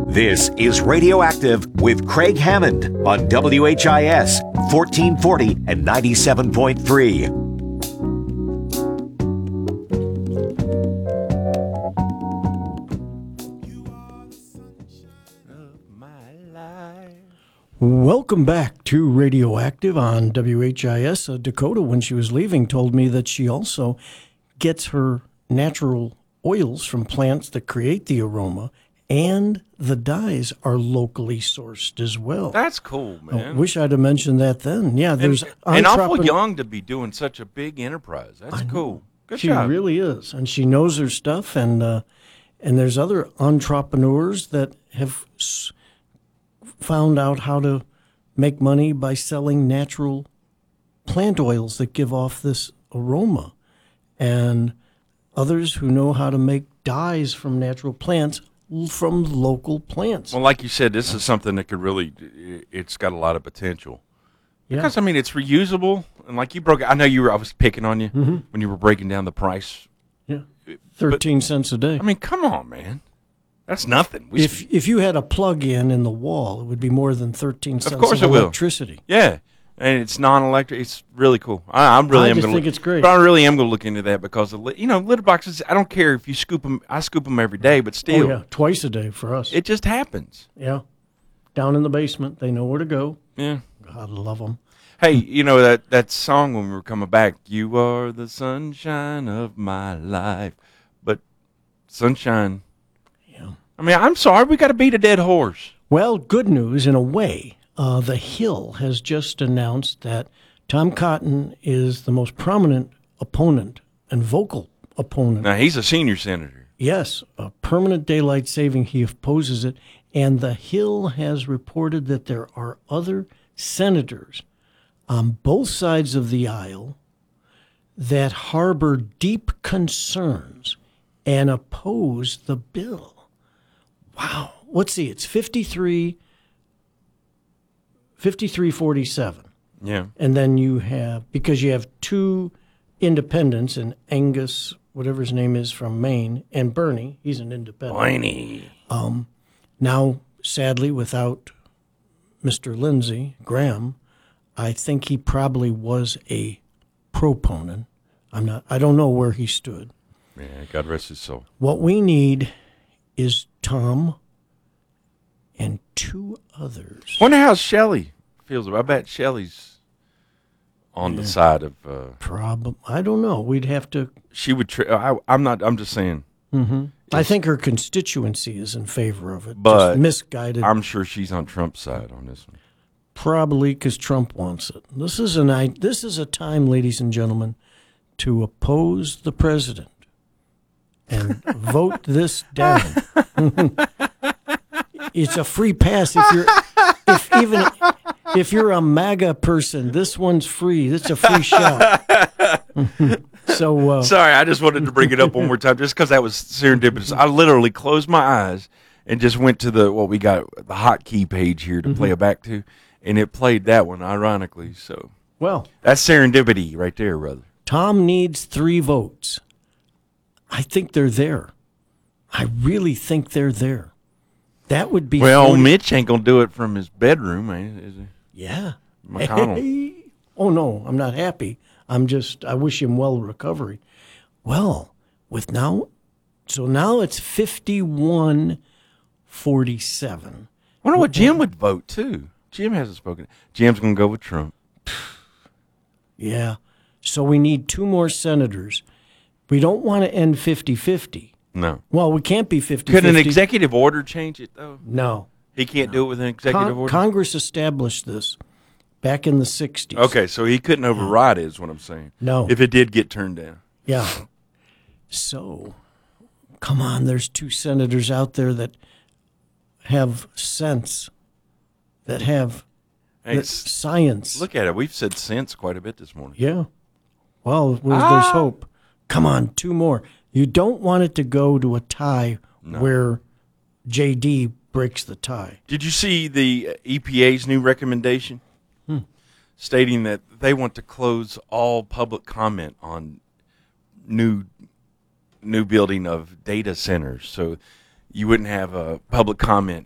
This is Radioactive with Craig Hammond on WHIS 1440 and 97.3. Welcome back to Radioactive on WHIS. Dakota, when she was leaving, told me that she also gets her natural oils from plants that create the aroma, and the dyes are locally sourced as well. That's cool, man. I wish I'd have mentioned that then. Yeah, there's and awful young to be doing such a big enterprise. That's cool. Good she job. She really is, and she knows her stuff. And there's other entrepreneurs that have found out how to make money by selling natural plant oils that give off this aroma, and others who know how to make dyes from natural plants from local plants. Well, like you said, this is something that could really, it's got a lot of potential. Yeah. Because, I mean, it's reusable. And like you I know I was picking on you when you were breaking down the price. Yeah, 13 cents a day. I mean, come on, man. That's nothing. If you had a plug-in in the wall, it would be more than 13 cents of course of it will. electricity. Yeah, and it's non-electric. It's really cool. I think it's great. But I really am going to look into that because, litter boxes, I don't care if you scoop them. I scoop them every day, but still. Oh, yeah, twice a day for us. It just happens. Yeah. Down in the basement. They know where to go. Yeah. God, love them. Hey, that song when we were coming back, you are the sunshine of my life. But sunshine... I mean, I'm sorry, we got to beat a dead horse. Well, good news in a way. The Hill has just announced that Tom Cotton is the most prominent opponent and vocal opponent. Now, he's a senior senator. Yes, a permanent daylight saving. He opposes it. And the Hill has reported that there are other senators on both sides of the aisle that harbor deep concerns and oppose the bill. Wow. Let's see. It's 53-47. Yeah. And then you have two independents, and Angus, whatever his name is, from Maine, and Bernie, he's an independent. Bernie. Now, sadly, without Mr. Lindsey Graham, I think he probably was a proponent. I don't know where he stood. Yeah, God rest his soul. What we need is Tom and two others. Wonder how Shelley feels about. I bet Shelley's on the side of. I don't know. We'd have to. She would. I'm just saying. Mm-hmm. I think her constituency is in favor of it, but just misguided. I'm sure she's on Trump's side on this one. Probably because Trump wants it. This is a time, ladies and gentlemen, to oppose the president and vote this down. It's a free pass if you're a MAGA person. This one's free. It's a free shot. So sorry, I just wanted to bring it up one more time, just because that was serendipitous. I literally closed my eyes and just went to the hotkey page here to play it back to, and it played that one ironically. So that's serendipity right there, brother. Tom needs 3 votes. I think they're there. I really think they're there. That would be... Well, Mitch ain't going to do it from his bedroom, is he? Yeah. McConnell. Hey. Oh, no, I'm not happy. I wish him well recovery. Well, now it's 51-47. I wonder what Jim would vote, too. Jim hasn't spoken. Jim's going to go with Trump. Yeah. So we need 2 more senators. We don't want to end 50-50. No. Well, we can't be 50-50. Could an executive order change it, though? No. He can't do it with an executive order? Congress established this back in the 60s. Okay, so he couldn't override it is what I'm saying. No. If it did get turned down. Yeah. So, come on, there's 2 senators out there that have sense, that have science. Look at it. We've said sense quite a bit this morning. Yeah. Well, there's hope. Come on, 2 more. You don't want it to go to a tie where JD breaks the tie. Did you see the EPA's new recommendation stating that they want to close all public comment on new building of data centers? So you wouldn't have a public comment